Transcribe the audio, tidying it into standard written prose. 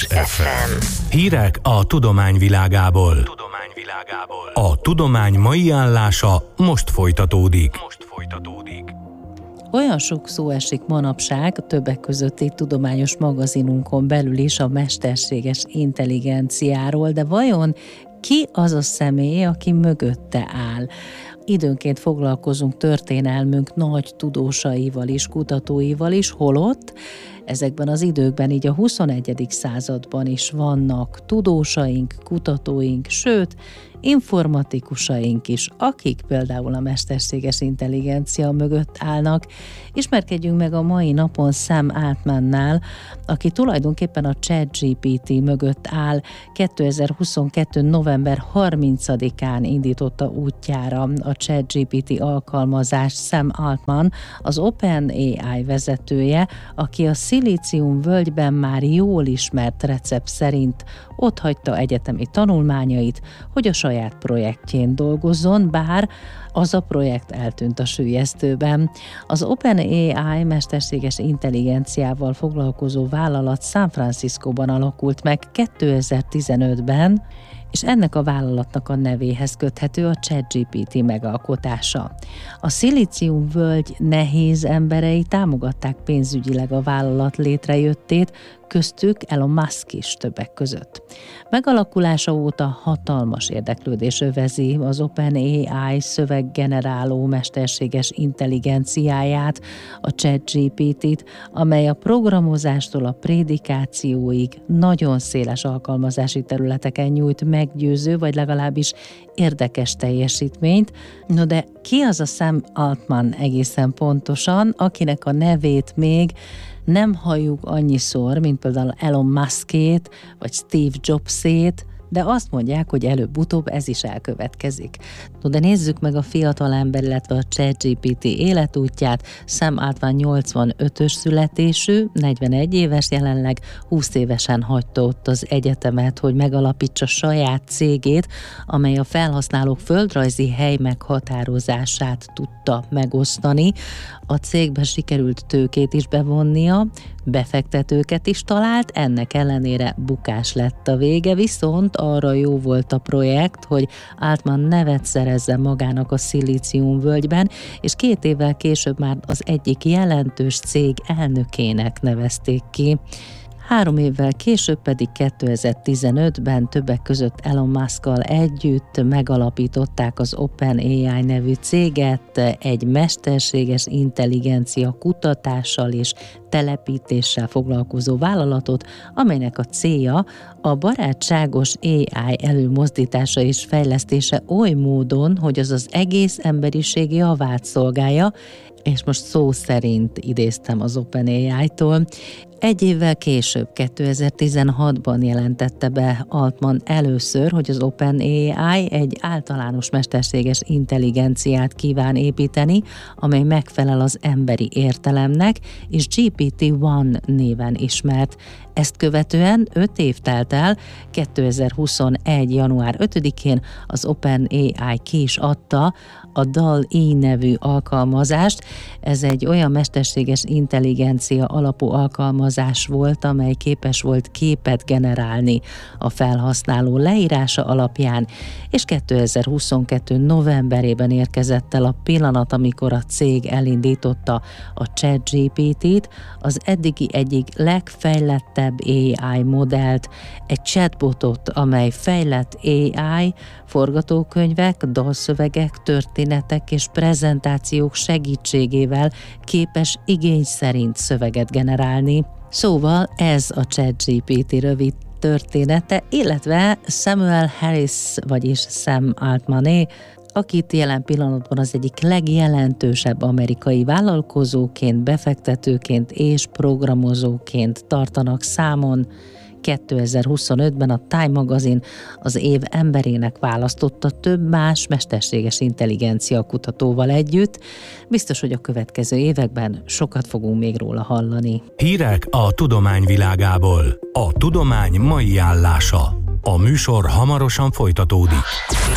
Manna FM. Hírek a tudomány világából. A tudomány mai állása most folytatódik. Olyan sok szó esik manapság, többek között itt tudományos magazinunkon belül is a mesterséges intelligenciáról, de vajon ki az a személy, aki mögötte áll? Időnként foglalkozunk történelmünk nagy tudósaival is, kutatóival is, holott ezekben az időkben, így a 21. században is vannak tudósaink, kutatóink, sőt, informatikusaink is, akik például a mesterséges intelligencia mögött állnak. Ismerkedjünk meg a mai napon Sam Altmannal, aki tulajdonképpen a ChatGPT mögött áll. 2022. november 30-án indította útjára a ChatGPT alkalmazást Sam Altman, az OpenAI vezetője, aki a Szilícium völgyben már jól ismert recept szerint otthagyta egyetemi tanulmányait, hogy a saját projektjén dolgozzon, bár az a projekt eltűnt a süllyesztőben. Az OpenAI mesterséges intelligenciával foglalkozó vállalat San Franciscóban alakult meg 2015-ben, és ennek a vállalatnak a nevéhez köthető a ChatGPT megalkotása. A Szilícium völgy nehéz emberei támogatták pénzügyileg a vállalat létrejöttét, köztük Elon Musk is többek között. Megalakulása óta hatalmas érdeklődés övezi az OpenAI szöveggeneráló mesterséges intelligenciáját, a ChatGPT-t, amely a programozástól a prédikációig nagyon széles alkalmazási területeken nyújt meggyőző, vagy legalábbis érdekes teljesítményt. No de ki az a Sam Altman egészen pontosan, akinek a nevét még nem halljuk annyiszor, mint például Elon Muskét, vagy Steve Jobsét, de azt mondják, hogy előbb-utóbb ez is elkövetkezik. No, de nézzük meg a fiatalember, illetve a ChatGPT életútját. Sam Altman 85-ös születésű, 41 éves jelenleg, 20 évesen hagyta ott az egyetemet, hogy megalapítsa saját cégét, amely a felhasználók földrajzi hely meghatározását tudta megosztani. A cégbe sikerült tőkét is bevonnia, befektetőket is talált, ennek ellenére bukás lett a vége, viszont arra jó volt a projekt, hogy Altman nevet szerezzen magának a Szilícium völgyben, és 2 évvel később már az egyik jelentős cég elnökének nevezték ki. 3 évvel később pedig 2015-ben többek között Elon Muskkal együtt megalapították az OpenAI nevű céget, egy mesterséges intelligencia kutatással és telepítéssel foglalkozó vállalatot, amelynek a célja a barátságos AI előmozdítása és fejlesztése oly módon, hogy az egész emberiség javát szolgálja, és most szó szerint idéztem az OpenAI-tól. 1 évvel később, 2016-ban jelentette be Altman először, hogy az OpenAI egy általános mesterséges intelligenciát kíván építeni, amely megfelel az emberi értelemnek, és GPT-1 néven ismert. Ezt követően 5 év telt el, 2021. január 5-én az OpenAI ki is adta a DALL-E nevű alkalmazást. Ez egy olyan mesterséges intelligencia alapú alkalmazás volt, amely képes volt képet generálni a felhasználó leírása alapján, és 2022. novemberében érkezett el a pillanat, amikor a cég elindította a ChatGPT-t, az eddigi egyik legfejlettebb AI modellt, egy chatbotot, amely fejlett AI, forgatókönyvek, dalszövegek, történetek és prezentációk segítségével képes igény szerint szöveget generálni. Szóval ez a ChatGPT rövid története, illetve Samuel Harris, vagyis Sam Altmané, akit jelen pillanatban az egyik legjelentősebb amerikai vállalkozóként, befektetőként és programozóként tartanak számon. 2025-ben a Time magazin az év emberének választotta több más mesterséges intelligencia kutatóval együtt. Biztos, hogy a következő években sokat fogunk még róla hallani. Hírek a tudomány világából. A tudomány mai állása. A műsor hamarosan folytatódik.